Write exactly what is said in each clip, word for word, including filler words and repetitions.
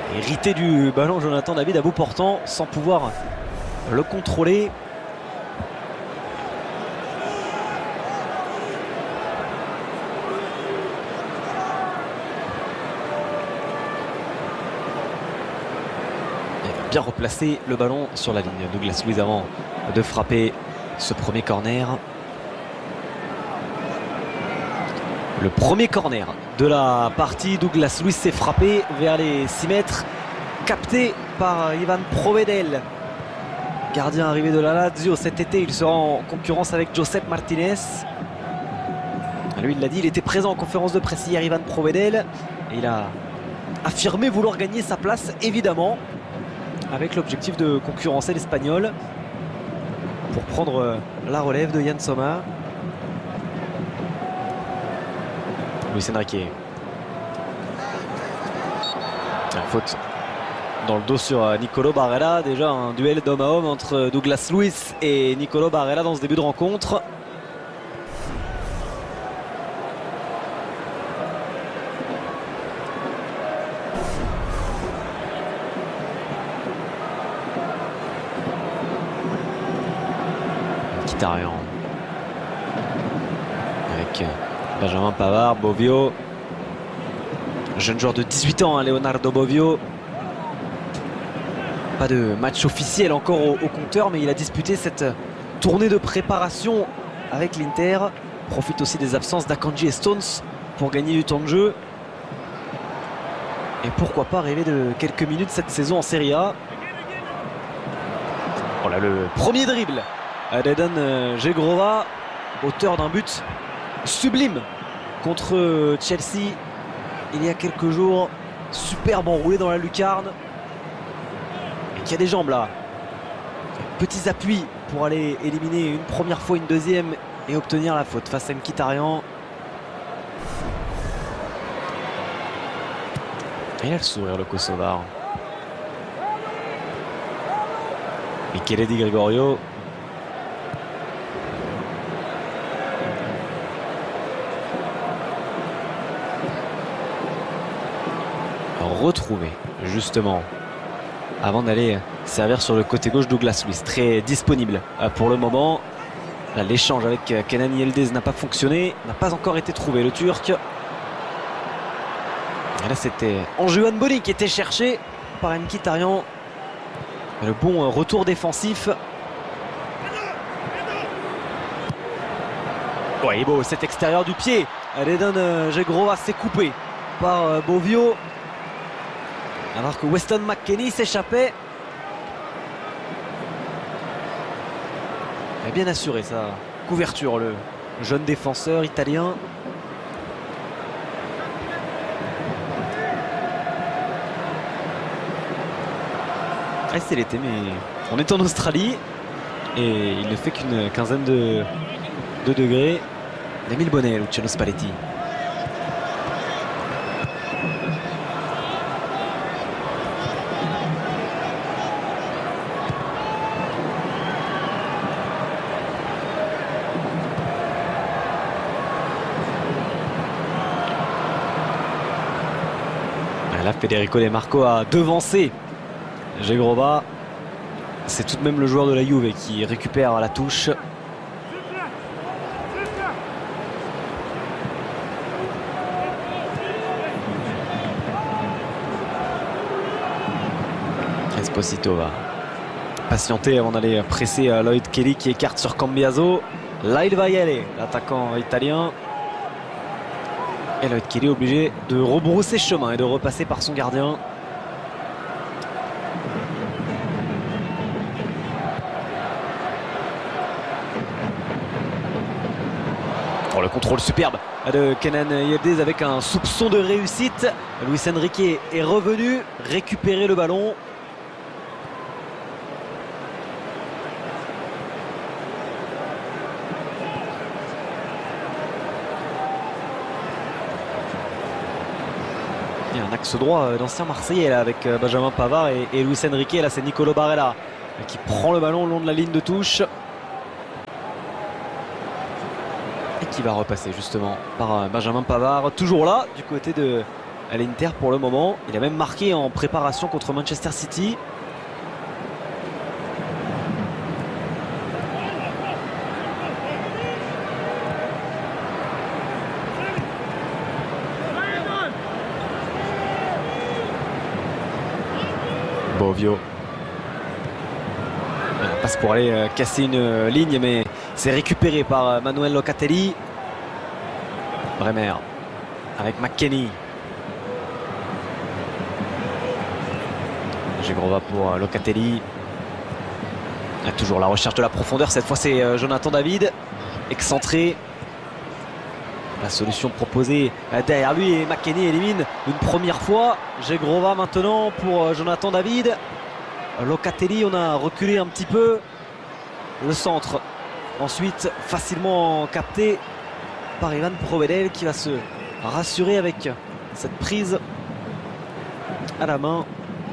Hérité du ballon, Jonathan David à bout portant sans pouvoir le contrôler. Il va bien replacer le ballon sur la ligne. Douglas Luiz avant de frapper ce premier corner. Le premier corner de la partie. Douglas Luiz s'est frappé vers les six mètres, capté par Ivan Provedel, gardien arrivé de la Lazio cet été. Il sera en concurrence avec Josep Martinez. Lui, il l'a dit, il était présent en conférence de presse hier, Ivan Provedel, et il a affirmé vouloir gagner sa place, évidemment, avec l'objectif de concurrencer l'Espagnol pour prendre la relève de Yann Sommer. Luis Enrique. La faute dans le dos sur Nicolo Barella. Déjà un duel d'homme à homme entre Douglas Luiz et Nicolo Barella dans ce début de rencontre. Mkhitaryan avec Benjamin Pavard, Bovio, jeune joueur de dix-huit ans, hein, Leonardo Bovio. Pas de match officiel encore au, au compteur, mais il a disputé cette tournée de préparation avec l'Inter. Profite aussi des absences d'Akanji et Stones pour gagner du temps de jeu. Et pourquoi pas rêver de quelques minutes cette saison en Serie A. Voilà le premier dribble d'Eden Žegrova, auteur d'un but sublime contre Chelsea il y a quelques jours. Superbe enroulé dans la lucarne et qui a des jambes là. Petits appuis pour aller éliminer une première fois, une deuxième et obtenir la faute face à Mkhitaryan. Et il a le sourire, le Kosovar. Michele Di Gregorio. Retrouvé justement avant d'aller servir sur le côté gauche. Douglas Luiz très disponible pour le moment. L'échange avec Kenan Yıldız n'a pas fonctionné, n'a pas encore été trouvé, le Turc. Et là c'était Anjuan Boni qui était cherché par Mkhitaryan. Le bon retour défensif. Oui, beau cet extérieur du pied d'Eden Žegrova s'est coupé par Bovio, alors que Weston McKennie s'échappait. Il a bien assuré sa couverture, le jeune défenseur italien. Ah, c'est l'été, mais on est en Australie et il ne fait qu'une quinzaine de, de degrés. Il a mis le bonnet, Luciano Spalletti. Là, Federico De Marco a devancé Žegrova. C'est tout de même le joueur de la Juve qui récupère la touche. Esposito va patienter avant d'aller presser Lloyd Kelly qui écarte sur Cambiaso. Là, il va y aller, l'attaquant italien. Et Lloyd Kelly obligé de rebrousser chemin et de repasser par son gardien. Oh, le contrôle superbe de Kenan Yıldız avec un soupçon de réussite. Luis Enrique est revenu récupérer le ballon. Il y a un axe droit d'ancien Marseillais là, avec Benjamin Pavard et, et Luis Enrique. Là c'est Nicolo Barella qui prend le ballon le long de la ligne de touche et qui va repasser justement par Benjamin Pavard, toujours là du côté de à l'Inter pour le moment. Il a même marqué en préparation contre Manchester City. Bovio. Il passe pour aller euh, casser une euh, ligne, mais c'est récupéré par euh, Manuel Locatelli. Bremer avec McKennie. Gegrova pour euh, Locatelli. Il y a toujours la recherche de la profondeur. Cette fois, c'est euh, Jonathan David. Excentré. La solution proposée euh, derrière lui et McKennie élimine une première fois. Gegrova maintenant pour euh, Jonathan David. Locatelli, on a reculé un petit peu. Le centre. Ensuite, facilement capté par Ivan Provedel qui va se rassurer avec cette prise à la main.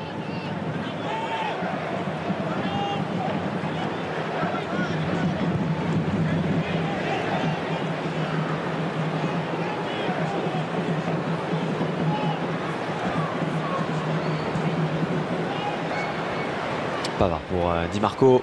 Pavard pour euh, Di Marco.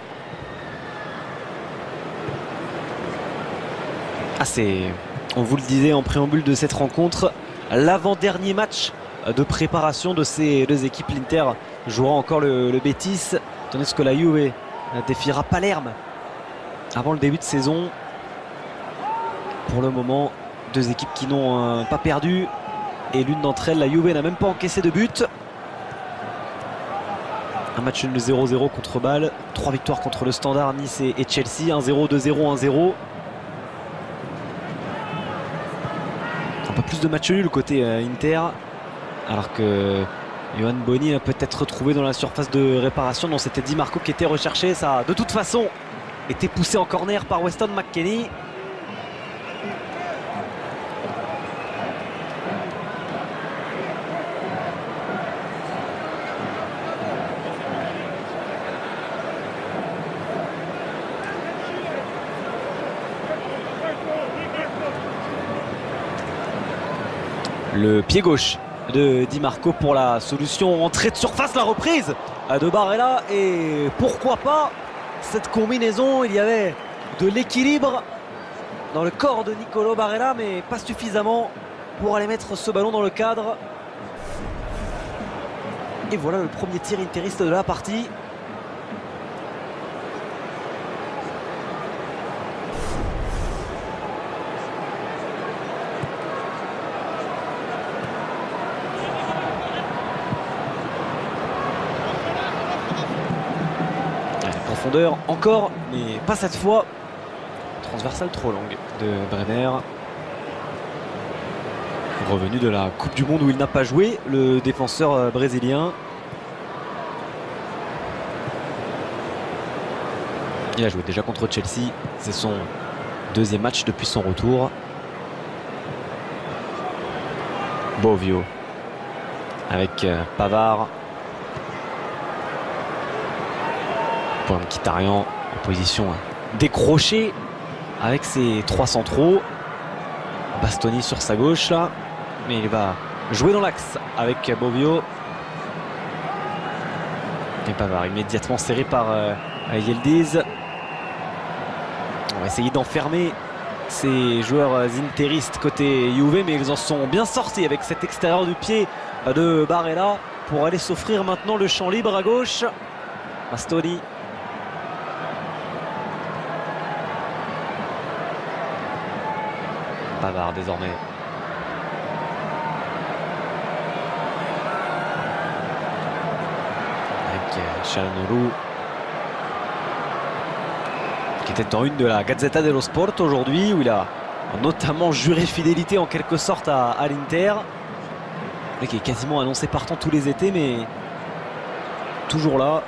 Ah, c'est, on vous le disait en préambule de cette rencontre, l'avant-dernier match de préparation de ces deux équipes. L'Inter jouera encore le, le Betis, tandis que la Juve défiera Palerme avant le début de saison. Pour le moment, deux équipes qui n'ont euh, pas perdu, et l'une d'entre elles, la Juve, n'a même pas encaissé de but. Un match nul zéro zéro contre Bâle, trois victoires contre le Standard, Nice et, et Chelsea, un zéro, deux zéro, un zéro. Un peu plus de matchs nuls côté euh, Inter, alors que Yohan Boni a peut-être retrouvé dans la surface de réparation. Non, c'était Di Marco qui était recherché. Ça a de toute façon été poussé en corner par Weston McKennie. Le pied gauche de Di Marco pour la solution. Entrée de surface, la reprise de Barella. Et pourquoi pas cette combinaison. Il y avait de l'équilibre dans le corps de Nicolo Barella, mais pas suffisamment pour aller mettre ce ballon dans le cadre. Et voilà le premier tir interiste de la partie. Profondeur encore, mais pas cette fois. Transversale trop longue de Bremer. Revenu de la Coupe du Monde où il n'a pas joué, le défenseur brésilien. Il a joué déjà contre Chelsea. C'est son deuxième match depuis son retour. Bovio avec Pavard. Pour Mkhitaryan en position décrochée avec ses trois centraux. Bastoni sur sa gauche là, mais il va jouer dans l'axe avec Bovio. Et Pavard immédiatement serré par euh, Yildiz. On va essayer d'enfermer ces joueurs interistes côté Juve, mais ils en sont bien sortis avec cet extérieur du pied de Barella pour aller s'offrir maintenant le champ libre à gauche. Bastoni. Pavard désormais. Avec Çalhanoğlu qui était en une de la Gazzetta dello Sport aujourd'hui, où il a notamment juré fidélité en quelque sorte à, à l'Inter, qui est quasiment annoncé partant tous les étés, mais toujours là.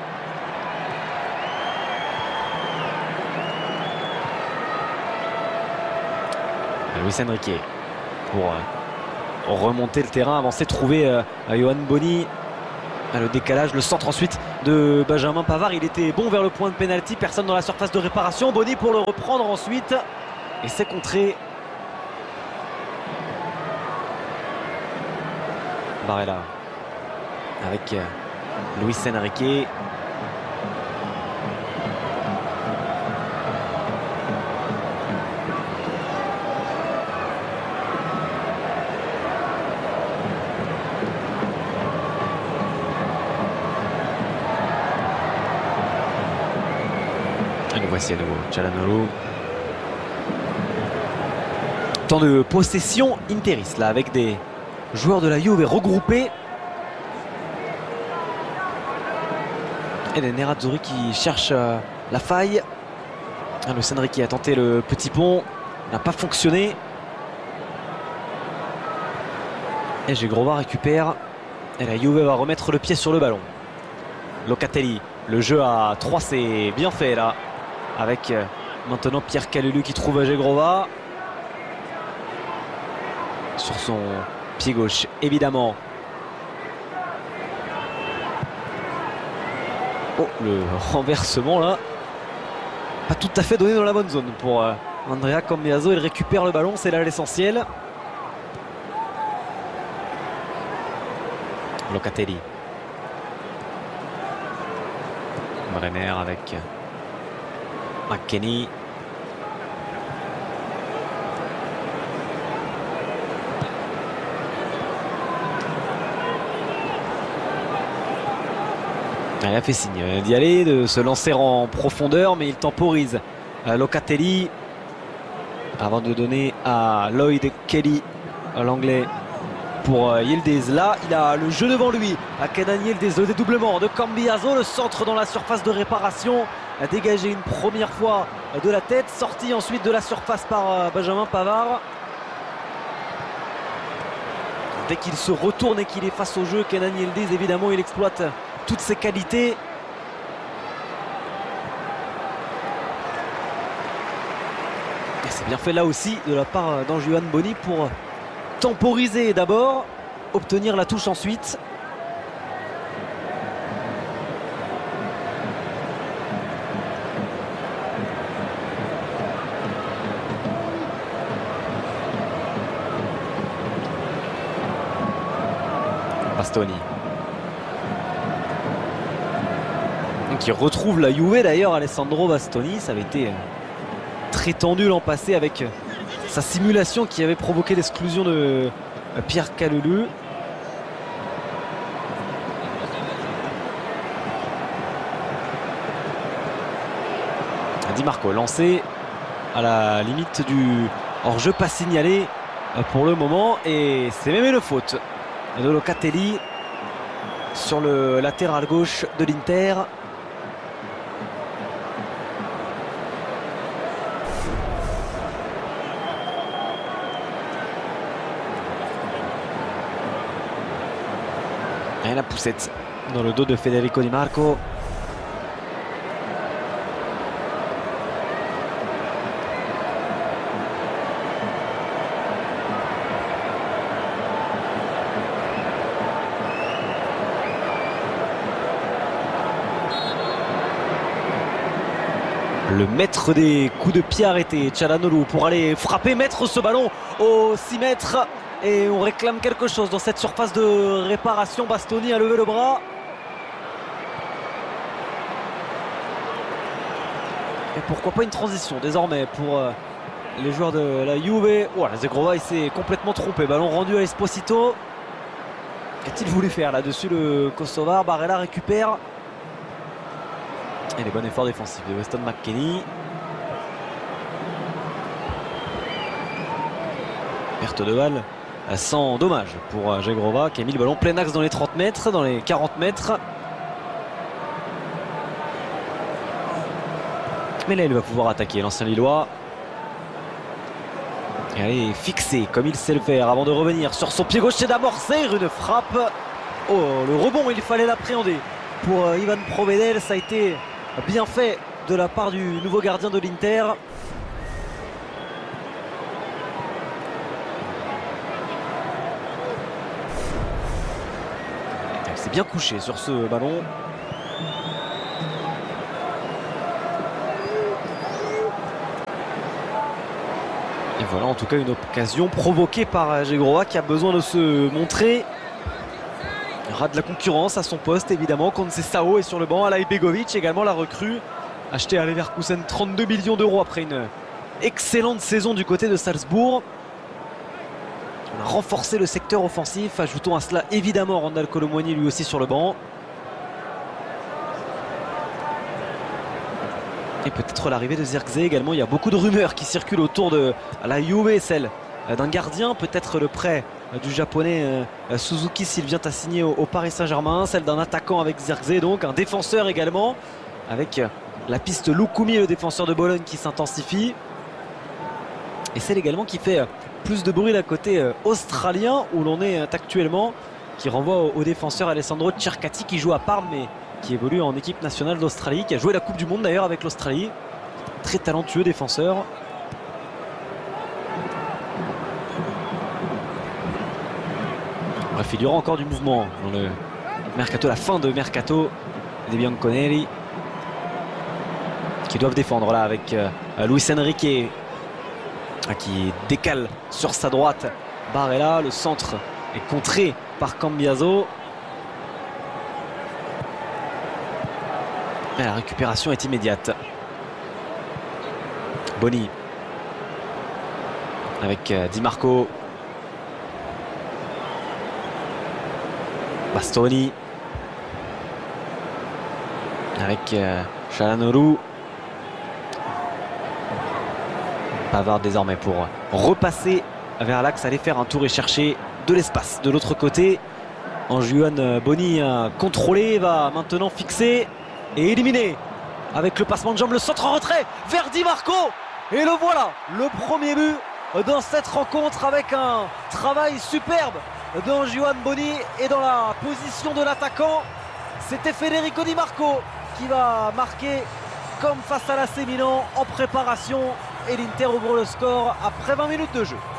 Luis Enrique pour euh, remonter le terrain, avancer, trouver euh, Yohan Boni. Le décalage, le centre ensuite de Benjamin Pavard. Il était bon vers le point de pénalty, personne dans la surface de réparation. Boni pour le reprendre ensuite. Et c'est contré. Varela avec Luis Enrique. Et nous voici à nouveau Calhanoglu. Temps de possession interiste là avec des joueurs de la Juve regroupés. Et les Nerazzurri qui cherchent euh, la faille. Ah, Luis Enrique a tenté le petit pont, n'a pas fonctionné. Et Gegrova récupère. Et la Juve va remettre le pied sur le ballon. Locatelli, le jeu à trois, c'est bien fait là. Avec euh, maintenant Pierre Kalulu qui trouve Gegrova. Sur son pied gauche, évidemment. Oh, le renversement là. Pas tout à fait donné dans la bonne zone pour euh, Andrea Cambiaso. Il récupère le ballon, c'est là l'essentiel. Locatelli. Bremer avec McKennie. Il a fait signe d'y aller, de se lancer en profondeur, mais il temporise Locatelli avant de donner à Lloyd Kelly, l'anglais, pour Yildiz. Là, il a le jeu devant lui. À Kenan Yildiz, le dédoublement de Cambiaso, le centre dans la surface de réparation, a dégagé une première fois de la tête, sorti ensuite de la surface par Benjamin Pavard. Dès qu'il se retourne et qu'il est face au jeu, Kenan Yildiz, évidemment, il exploite toutes ses qualités. Et c'est bien fait là aussi de la part d'Anjuan Boni pour temporiser d'abord, obtenir la touche ensuite. Bastoni. Qui retrouve la Juve d'ailleurs, Alessandro Bastoni. Ça avait été très tendu l'an passé avec sa simulation qui avait provoqué l'exclusion de Pierre Kalulu. Di Marco lancé à la limite du hors-jeu pas signalé pour le moment, et c'est même une faute de Locatelli sur le latéral gauche de l'Inter. Et la poussette dans le dos de Federico Di Marco. Le maître des coups de pied arrêtés, Calhanoglu, pour aller frapper, mettre ce ballon au six mètres. Et on réclame quelque chose dans cette surface de réparation. Bastoni a levé le bras. Et pourquoi pas une transition désormais pour euh, les joueurs de la Juve. Oh, la Zegrova, il s'est complètement trompé. Ballon rendu à Esposito. Qu'a-t-il voulu faire là-dessus le Kosovar? Barella récupère. Et les bons efforts défensifs de Weston McKennie. Perte de balle sans dommage pour Gegrova qui a mis le ballon plein axe dans les trente mètres, dans les quarante mètres. Mais là il va pouvoir attaquer l'ancien Lillois. Et aller fixer comme il sait le faire avant de revenir sur son pied gauche et d'amorcer une frappe. Oh, le rebond, il fallait l'appréhender pour Ivan Provedel. Ça a été bien fait de la part du nouveau gardien de l'Inter. C'est bien couché sur ce ballon. Et voilà en tout cas une occasion provoquée par Gegrova qui a besoin de se montrer. aura de la concurrence à son poste évidemment. Conceição est sur le banc, Alay Begovic également la recrue. Acheté à Leverkusen trente-deux millions d'euros après une excellente saison du côté de Salzbourg. On a renforcé le secteur offensif, ajoutons à cela évidemment Randal Kolo Muani lui aussi sur le banc. Et peut-être l'arrivée de Zirkzee également. Il y a beaucoup de rumeurs qui circulent autour de la Juve, celle d'un gardien, peut-être le prêt du japonais Suzuki s'il vient à signer au Paris Saint-Germain, celle d'un attaquant avec Zirkzee, donc un défenseur également, avec la piste Lukumi, le défenseur de Bologne qui s'intensifie. Et celle également qui fait plus de bruit d'un côté australien où l'on est actuellement, qui renvoie au défenseur Alessandro Cercati qui joue à Parme mais qui évolue en équipe nationale d'Australie, qui a joué la Coupe du Monde d'ailleurs avec l'Australie. Très talentueux défenseur. Bref, il y aura encore du mouvement dans le mercato, la fin de mercato des Bianconeri qui doivent défendre là avec euh, Luis Enrique qui décale sur sa droite Barella. Le centre est contré par Cambiaso. Mais la récupération est immédiate. Boni avec euh, Di Marco. Bastoni avec euh, Çalhanoğlu. Pavard désormais pour repasser vers l'axe, aller faire un tour et chercher de l'espace de l'autre côté. Anjuan Boni contrôlé, va maintenant fixer et éliminer avec le passement de jambe, le centre en retrait vers Di Marco. Et le voilà, le premier but dans cette rencontre avec un travail superbe d'Anjuan Boni. Et dans la position de l'attaquant, c'était Federico Di Marco qui va marquer comme face à l'A C Milan en préparation. Et l'Inter ouvre le score après vingt minutes de jeu.